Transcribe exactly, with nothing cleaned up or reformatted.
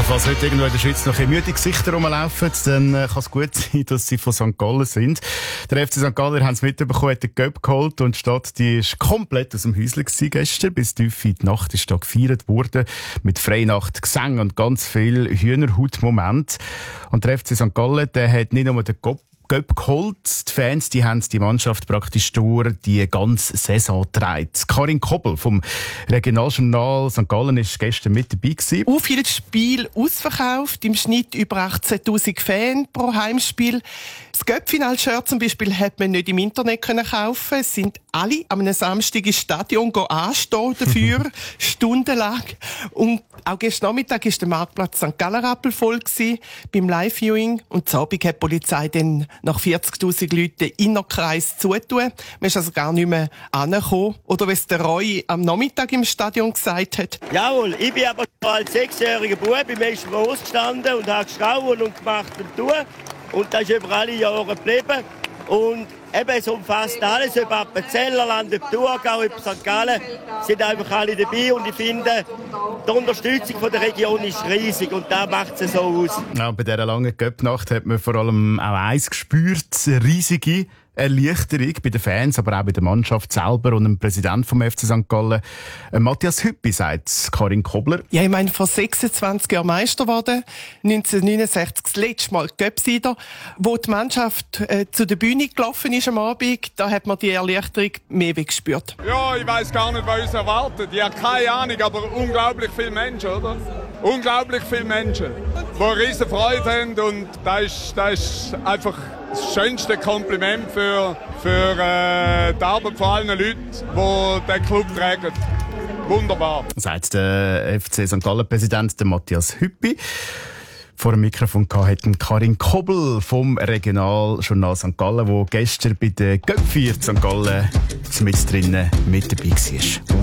falls heute irgendwo in der Schweiz noch ein müde Gesichter rumlaufen, dann äh, kann es gut sein, dass sie von Sankt Gallen sind. Der F C Sankt Gallen, haben es mitbekommen, hat den Göpp geholt und die Stadt, die ist komplett aus dem Häuschen gewesen gestern. Bis tief in die Nacht ist da gefeiert worden. Mit Freinacht, Gesang und ganz viel Hühnerhaut-Moment. Und der F C Sankt Gallen, der hat nicht nur den Göpp Göpp geholt. Die Fans, die haben die Mannschaft praktisch durch die ganze Saison getragen. Karin Kobel vom Regionaljournal Sankt Gallen war gestern mit dabei gewesen. Auch viele Spiele ausverkauft, im Schnitt über achtzehntausend Fans pro Heimspiel. Das Göpp-Final-Shirt zum Beispiel hat man nicht im Internet können kaufen. Es sind alle am Samstag ins Stadion anstehen dafür, stundenlang. Und auch gestern Nachmittag war der Marktplatz Sankt Galler rappelvoll gewesen, beim Live-Viewing. Und zur Abend hat die Polizei dann nach vierzigtausend Leuten Innerkreis zutun. Man ist also gar nicht mehr angekommen. Oder wie es der Roy am Nachmittag im Stadion gesagt hat. Jawohl, ich bin aber als sechsjähriger Bub im ersten Los gestanden und habe geschrauen und gemacht und tun. Und das ist über alle Jahre geblieben. Und eben, es umfasst alles, ob Appenzellerland, ob Thurgau, ob Sankt Gallen, sind einfach alle dabei. Und ich finde, die Unterstützung von der Region ist riesig und da macht es so aus. Ja, bei dieser langen Göpp-Nacht hat man vor allem auch eins gespürt, eine riesige Erleichterung bei den Fans, aber auch bei der Mannschaft selber und dem Präsident vom F C Sankt Gallen, Matthias Hüppi, sagt Karin Kobler. Ja, ich meine, vor sechsundzwanzig Jahren Meister geworden, neunzehnhundertneunundsechzig das letzte Mal Göpp-Sieger. Wo die Mannschaft äh, zu der Bühne gelaufen ist am Abend, da hat man die Erleichterung mehr wie gespürt. Ja, ich weiss gar nicht, was uns erwartet. Ich habe keine Ahnung, aber unglaublich viele Menschen, oder? Unglaublich viele Menschen, die eine riesen Freude haben und das ist, das ist einfach das schönste Kompliment für, für äh, die Arbeit von allen Leuten, die den Club tragen. Wunderbar. Sagt der F C Sankt Gallen-Präsident Matthias Hüppi. Vor dem Mikrofon hatten Karin Kobel vom Regionaljournal Sankt Gallen, der gestern bei der Göpp-Feier Sankt Gallen mit drinnen mit dabei war.